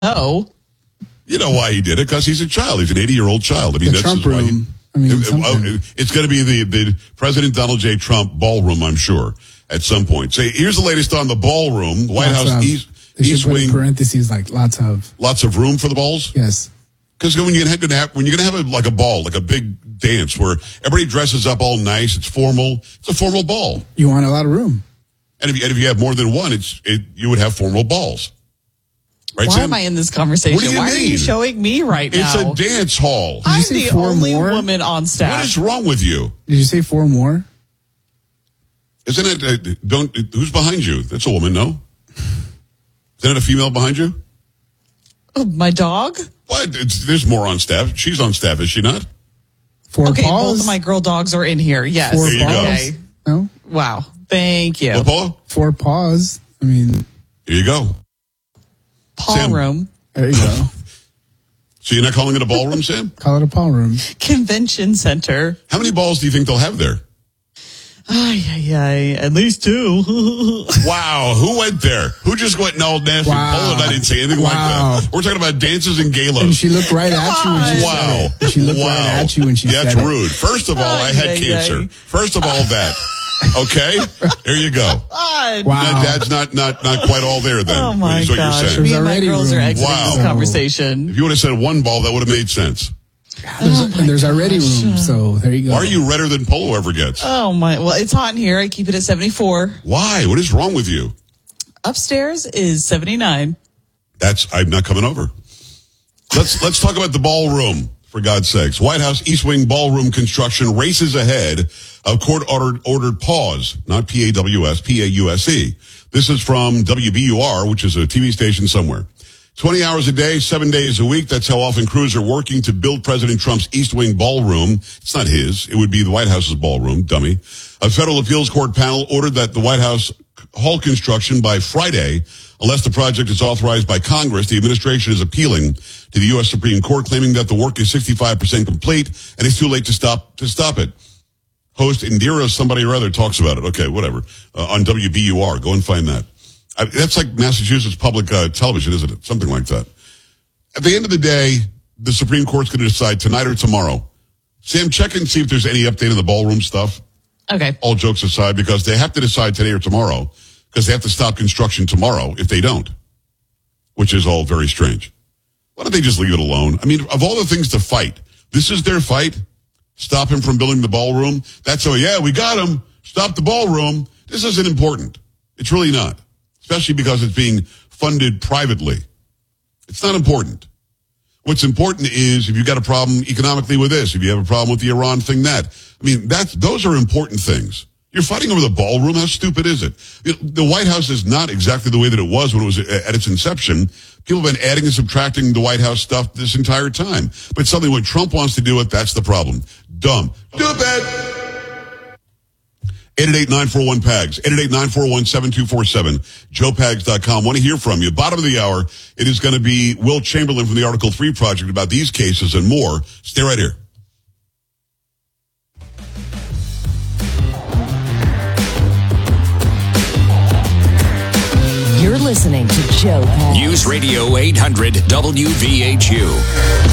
Oh. You know why he did it? Because he's a child. He's an 80-year-old child. I mean, the Trump room. It's going to be the President Donald J. Trump ballroom, I'm sure, at some point. So here's the latest on the ballroom. The White House East Wing. Parentheses, like lots of room for the balls? Yes. Because when you're going to have a ball, like a big dance where everybody dresses up all nice, it's formal. It's a formal ball. You want a lot of room. And if you have more than one, you would have formal balls. Right, Why Sam? am I in this conversation? Why are you showing me right now? It's a dance hall. I'm the only woman on staff. What is wrong with you? Did you say 4 more? Isn't it? Who's behind you? That's a woman, no? Isn't it a female behind you? Oh, my dog? What? There's more on staff. She's on staff, is she not? 4 okay, paws? both of my girl dogs are in here. Yes. 4 there you paws? go. Okay. No? Wow. Thank you. What, Paula? 4 paws. I mean, here you go. Paw Sam. room. There you go. So you're not calling it a ballroom, Sam? Call it a paw room. Convention center. How many balls do you think they'll have there? At least 2. Wow, who went there? Who just went, no, nasty? Wow. Paula, I didn't say anything like that. We're talking about dances and galas. And she looked right at you when she said it. She looked right at you when she said it. That's rude. First of all, I had cancer. First of all, that. Okay? There you go. God. Wow. Dad's not quite all there then. Oh, my is what gosh. you're saying. Me and my girls are exiting Wow. this conversation. If you would have said 1 ball, that would have made sense. There's already room, so there you go. Why are you redder than Polo ever gets? Oh, my. Well, it's hot in here. I keep it at 74. Why? What is wrong with you? Upstairs is 79. I'm not coming over. Let's talk about the ballroom, for God's sakes. White House East Wing ballroom construction races ahead of court-ordered pause, not PAWS, PAUSE. This is from WBUR, which is a TV station somewhere. 20 hours a day, 7 days a week. That's how often crews are working to build President Trump's East Wing ballroom. It's not his. It would be the White House's ballroom, dummy. A federal appeals court panel ordered that the White House halt construction by Friday, unless the project is authorized by Congress. The administration is appealing to the U.S. Supreme Court, claiming that the work is 65% complete and it's too late to stop it. Host Indira somebody or other talks about it. Okay, whatever. On WBUR. Go and find that. That's like Massachusetts public television, isn't it? Something like that. At the end of the day, the Supreme Court's going to decide tonight or tomorrow. Sam, check and see if there's any update on the ballroom stuff. Okay. All jokes aside, because they have to decide today or tomorrow, because they have to stop construction tomorrow if they don't, which is all very strange. Why don't they just leave it alone? I mean, of all the things to fight, this is their fight. Stop him from building the ballroom. That's we got him. Stop the ballroom. This isn't important. It's really not. Especially because it's being funded privately. It's not important. What's important is if you've got a problem economically with this, if you have a problem with the Iran thing, that. I mean, those are important things. You're fighting over the ballroom? How stupid is it? The White House is not exactly the way that it was when it was at its inception. People have been adding and subtracting the White House stuff this entire time. But suddenly when Trump wants to do it, that's the problem. Dumb. Stupid! 888-941-PAGS, 888-941-7247, joepags.com. Want to hear from you. Bottom of the hour, it is going to be Will Chamberlain from the Article 3 Project about these cases and more. Stay right here. You're listening to Joe Pags. News Radio 800 WVHU.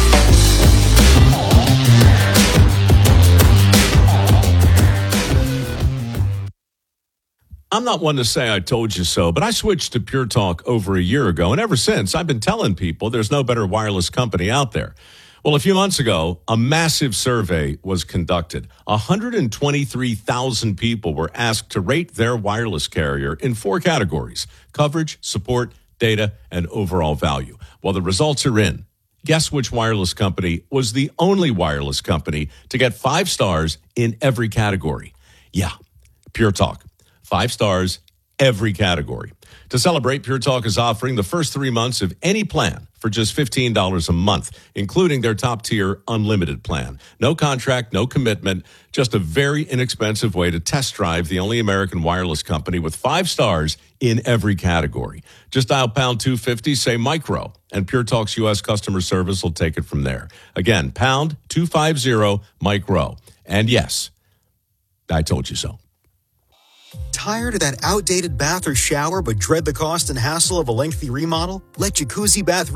I'm not one to say I told you so, but I switched to Pure Talk over a year ago, and ever since, I've been telling people there's no better wireless company out there. Well, a few months ago, a massive survey was conducted. 123,000 people were asked to rate their wireless carrier in 4 categories: coverage, support, data, and overall value. Well, the results are in. Guess which wireless company was the only wireless company to get 5 stars in every category? Yeah, Pure Talk. 5 stars, every category. To celebrate, Pure Talk is offering the first 3 months of any plan for just $15 a month, including their top-tier unlimited plan. No contract, no commitment, just a very inexpensive way to test drive the only American wireless company with 5 stars in every category. Just dial pound 250, say micro, and Pure Talk's U.S. customer service will take it from there. Again, pound 250, micro. And yes, I told you so. Tired of that outdated bath or shower but dread the cost and hassle of a lengthy remodel? Let Jacuzzi Bath